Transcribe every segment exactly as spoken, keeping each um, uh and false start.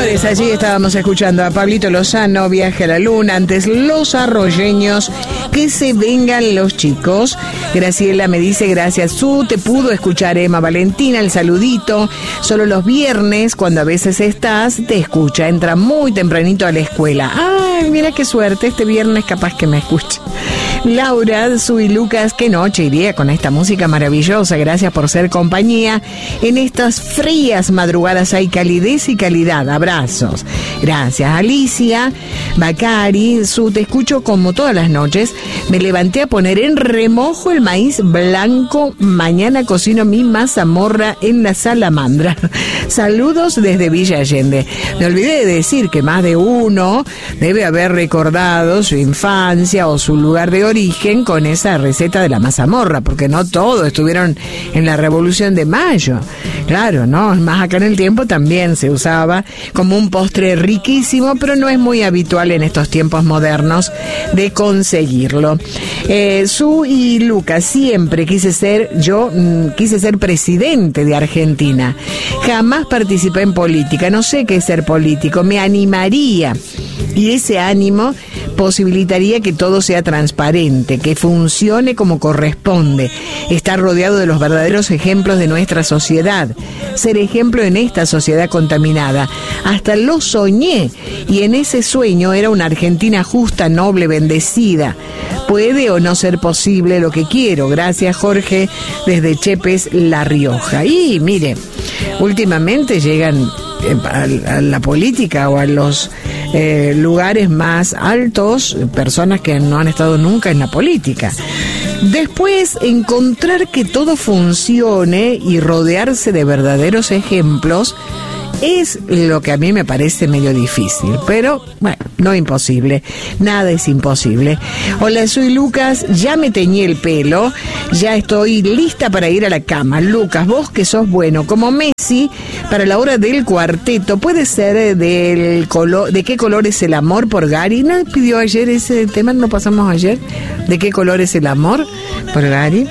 señores, allí estábamos escuchando a Pablito Lozano, Viaje a la Luna, antes Los Arroyeños, Que se vengan los chicos. Graciela me dice, gracias Su, te pudo escuchar Emma Valentina, el saludito. Solo los viernes, cuando a veces estás, te escucha, entra muy tempranito a la escuela. Ay, mira qué suerte, este viernes capaz que me escuche. Laura, Su y Lucas, qué noche iría con esta música maravillosa. Gracias por ser compañía. En estas frías madrugadas hay calidez y calidad. Abrazos. Gracias. Alicia, Bacari, Su, te escucho como todas las noches. Me levanté a poner en remojo el maíz blanco. Mañana cocino mi mazamorra en la salamandra. Saludos desde Villa Allende. Me olvidé de decir que más de uno debe haber recordado su infancia o su lugar de origen con esa receta de la mazamorra, porque no todos estuvieron en la Revolución de Mayo. Claro, ¿no? Más acá en el tiempo también se usaba como un postre riquísimo, pero no es muy habitual en estos tiempos modernos de conseguirlo. Eh, Su y Lucas, siempre quise ser, yo mmm, quise ser presidente de Argentina. Jamás participé en política, no sé qué es ser político, me animaría. Y ese ánimo posibilitaría que todo sea transparente, que funcione como corresponde, estar rodeado de los verdaderos ejemplos de nuestra sociedad, ser ejemplo en esta sociedad contaminada. Hasta lo soñé, y en ese sueño era una Argentina justa, noble, bendecida. Puede o no ser posible lo que quiero. Gracias, Jorge, desde Chepes, La Rioja. Y mire, últimamente llegan a la política o a los eh, lugares más altos personas que no han estado nunca en la política. Después, encontrar que todo funcione y rodearse de verdaderos ejemplos es lo que a mí me parece medio difícil, pero bueno, no imposible, nada es imposible. Hola, soy Lucas, ya me teñí el pelo, ya estoy lista para ir a la cama. Lucas, vos que sos bueno, como Messi, para la hora del cuarteto, puede ser del color, ¿de qué color es el amor? Por Gary. ¿No pidió ayer ese tema? ¿No pasamos ayer? ¿De qué color es el amor? Por Gary.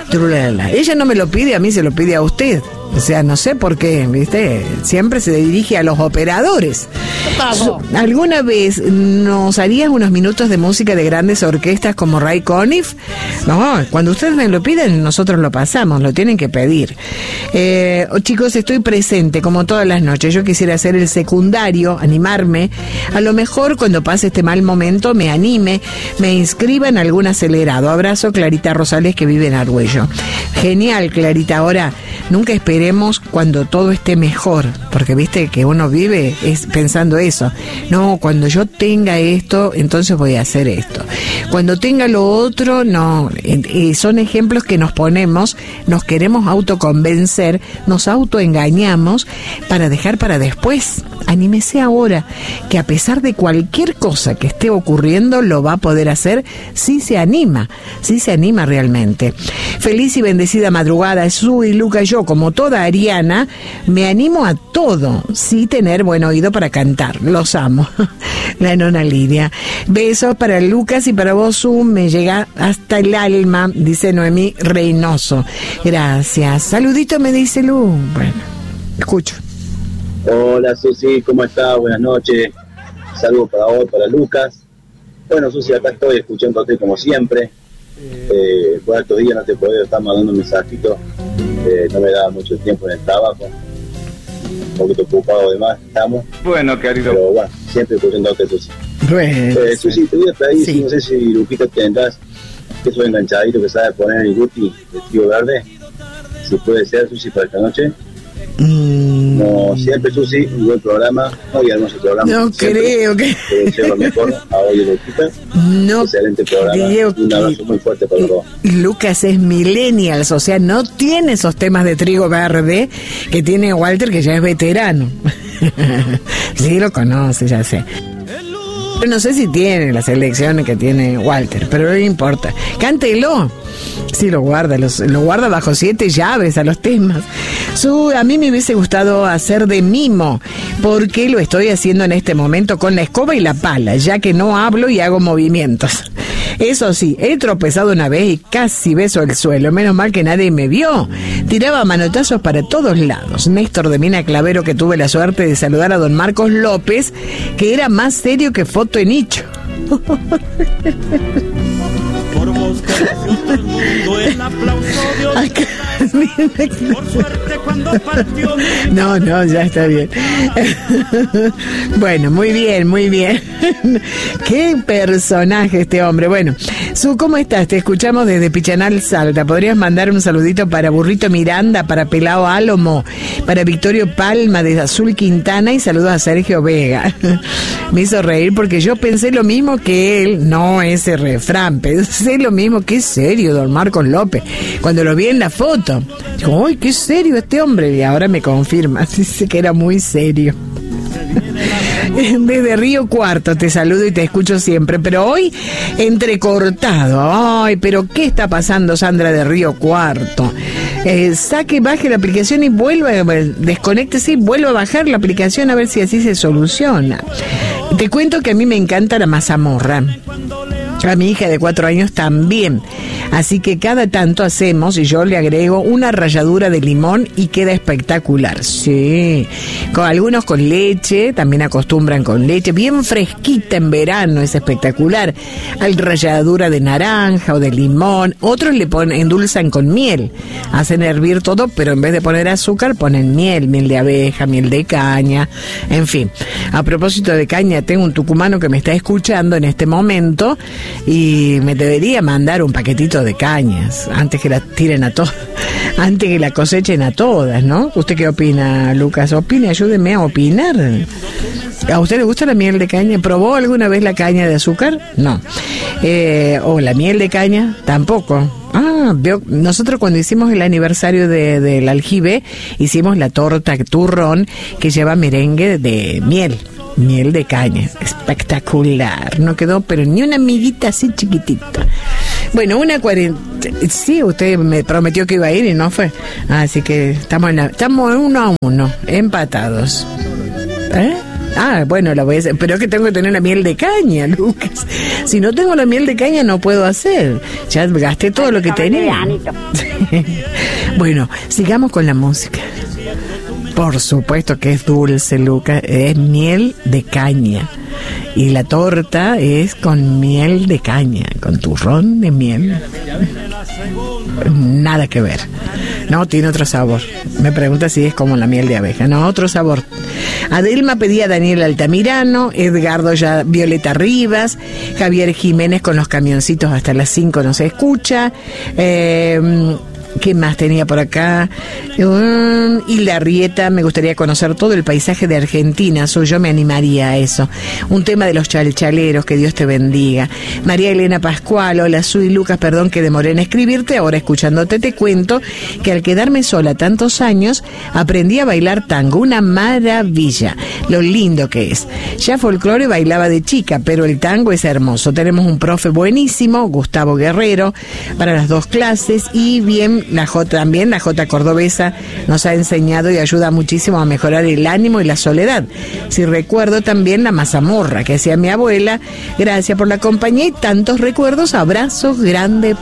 Ella no me lo pide, a mí se lo pide a usted. O sea, no sé por qué, ¿viste? Siempre se dirige a los operadores. Su, ¿alguna vez nos harías unos minutos de música de grandes orquestas como Ray Conniff? No, cuando ustedes me lo piden, nosotros lo pasamos, lo tienen que pedir. Eh, oh, chicos, estoy presente como todas las noches. Yo quisiera hacer el secundario, animarme. A lo mejor cuando pase este mal momento me anime, me inscriba en algún acelerado. Abrazo, Clarita Rosales, que vive en Argüello. Genial, Clarita. Ahora, nunca esperé cuando todo esté mejor, porque viste que uno vive es pensando eso. No, cuando yo tenga esto, entonces voy a hacer esto. Cuando tenga lo otro, no. Y son ejemplos que nos ponemos, nos queremos autoconvencer, nos autoengañamos para dejar para después. Anímese ahora, que a pesar de cualquier cosa que esté ocurriendo, lo va a poder hacer si se anima, si se anima realmente. Feliz y bendecida madrugada, Su y Luca. Yo, como toda Ariana, me animo a todo, sí tener buen oído para cantar. Los amo. La nona Lidia. Besos para Lucas y para vos, Su, me llega hasta el alma, dice Noemí Reynoso. Gracias. Saludito, me dice Lu. Bueno, escucho. Hola Susi, ¿cómo estás? Buenas noches. Saludos para vos, para Lucas. Bueno, Susi, acá estoy escuchándote como siempre. Eh, por estos días no te puedo estar mandando un mensajito. Eh, no me da mucho tiempo en el trabajo. Un poquito ocupado de más estamos. Bueno, querido. Pero bueno, siempre escuchándote, Susi. Bueno, eh, Susi, te voy a pedir, sí. No sé si Lupita tendrás eso enganchadito que sabe poner el Guti de Tío Verde. Si puede ser, Susi, para esta noche. Mm. Como siempre, Susi, un buen programa, muy hermoso programa. No siempre. creo que... Te deseo lo mejor a hoy y Lupita. No excelente programa. creo Un abrazo que... muy fuerte para los dos. Lucas es millennials, o sea, no tiene esos temas de trigo verde que tiene Walter, que ya es veterano. Sí, lo conoce, ya sé. No sé si tiene las elecciones que tiene Walter, pero no le importa. Cántelo. Sí, lo guarda, los, lo guarda bajo siete llaves a los temas. Su, a mí me hubiese gustado hacer de mimo, porque lo estoy haciendo en este momento con la escoba y la pala, ya que no hablo y hago movimientos. Eso sí, he tropezado una vez y casi beso el suelo. Menos mal que nadie me vio. Tiraba manotazos para todos lados. Néstor de Mina Clavero, que tuve la suerte de saludar a don Marcos López, que era más serio que foto en nicho. Por vos conoció todo el mundo el aplauso de Oscar. Por suerte cuando partió mi... No, no, ya está bien. Bueno, muy bien, muy bien. Qué personaje este hombre. Bueno, Su, ¿cómo estás? Te escuchamos desde Pichanal, Salta. ¿Podrías mandar un saludito para Burrito Miranda, para Pelao Álamo, para Victorio Palma de Azul Quintana y saludos a Sergio Vega? Me hizo reír porque yo pensé lo mismo que él, no ese refrán, pensé lo mismo, qué serio don Marcos López, cuando lo vi en la foto. Digo, ¡ay, qué serio este hombre! Y ahora me confirma, dice que era muy serio. Desde Río Cuarto te saludo y te escucho siempre, pero hoy entrecortado. Ay, pero ¿qué está pasando, Sandra de Río Cuarto? Eh, saque, baje la aplicación y vuelva, desconéctese y vuelva a bajar la aplicación a ver si así se soluciona. Te cuento que a mí me encanta la mazamorra. A mi hija de cuatro años también. Así que cada tanto hacemos y yo le agrego una ralladura de limón y queda espectacular. Sí, con algunos con leche, también acostumbran con leche, bien fresquita en verano, es espectacular. Hay ralladura de naranja o de limón, otros le ponen, endulzan con miel, hacen hervir todo, pero en vez de poner azúcar ponen miel, miel de abeja, miel de caña, en fin. A propósito de caña, tengo un tucumano que me está escuchando en este momento y me debería mandar un paquetito de cañas antes que la tiren a todas, antes que la cosechen a todas, ¿no? ¿Usted qué opina, Lucas? Opine, ayúdeme a opinar. ¿A usted le gusta la miel de caña? ¿Probó alguna vez la caña de azúcar? No. Eh, ¿O la miel de caña? Tampoco. Ah, veo, nosotros cuando hicimos el aniversario de, del aljibe, hicimos la torta turrón que lleva merengue de miel. Miel de caña, espectacular, no quedó pero ni una amiguita así chiquitita. Bueno, una cuarenta, sí, usted me prometió que iba a ir y no fue, así que estamos en la, estamos uno a uno, empatados. ¿Eh? Ah, bueno, la voy a hacer, pero es que tengo que tener la miel de caña, Lucas. Si no tengo la miel de caña no puedo hacer, ya gasté todo lo que tenía. Bueno, sigamos con la música. Por supuesto que es dulce, Lucas, es miel de caña. Y la torta es con miel de caña, con turrón de miel. Nada que ver. No, tiene otro sabor. Me pregunta si es como la miel de abeja. No, otro sabor. Adelma pedía a Daniel Altamirano, Edgardo ya Violeta Rivas, Javier Jiménez con los camioncitos hasta las cinco no se escucha. Eh... ¿Qué más tenía por acá? Um, Hilda Rieta, me gustaría conocer todo el paisaje de Argentina, soy yo me animaría a eso. Un tema de los chalchaleros, que Dios te bendiga. María Elena Pascual, hola, soy Lucas, perdón que demoré en escribirte, ahora escuchándote te cuento que al quedarme sola tantos años, aprendí a bailar tango, una maravilla, lo lindo que es. Ya folclore bailaba de chica, pero el tango es hermoso. Tenemos un profe buenísimo, Gustavo Guerrero, para las dos clases y bien la J también, la J cordobesa nos ha enseñado y ayuda muchísimo a mejorar el ánimo y la soledad. Si recuerdo también la mazamorra que hacía mi abuela, gracias por la compañía y tantos recuerdos, abrazos grandes